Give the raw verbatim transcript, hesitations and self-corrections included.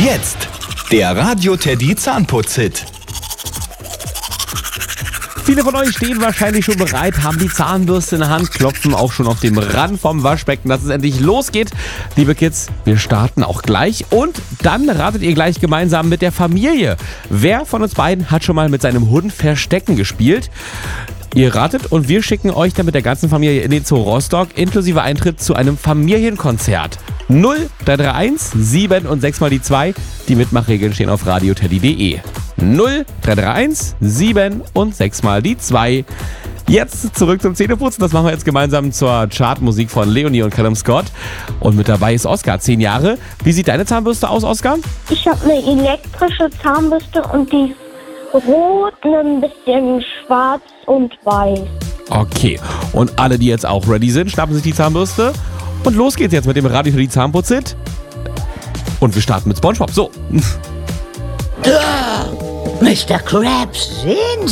Jetzt der Radio Teddy Zahnputz-Hit. Viele von euch stehen wahrscheinlich schon bereit, haben die Zahnbürste in der Hand, klopfen auch schon auf dem Rand vom Waschbecken, dass es endlich losgeht. Liebe Kids, wir starten auch gleich und dann ratet ihr gleich gemeinsam mit der Familie. Wer von uns beiden hat schon mal mit seinem Hund Verstecken gespielt? Ihr ratet und wir schicken euch dann mit der ganzen Familie in den Zoo Rostock inklusive Eintritt zu einem Familienkonzert. null drei drei eins sieben und sechs mal die zwei. Die Mitmachregeln stehen auf radioteddy punkt de. null drei drei eins sieben und sechs mal die zwei. Jetzt zurück zum Zähneputzen. Das machen wir jetzt gemeinsam zur Chartmusik von Leonie und Callum Scott. Und mit dabei ist Oskar, zehn Jahre. Wie sieht deine Zahnbürste aus, Oskar? Ich habe eine elektrische Zahnbürste und die ist rot, ein bisschen schwarz und weiß. Okay, und alle, die jetzt auch ready sind, schnappen sich die Zahnbürste. Und los geht's jetzt mit dem Radio Teddy Zahnputz-Hit. Und wir starten mit SpongeBob. So. Mister Krabs, sehen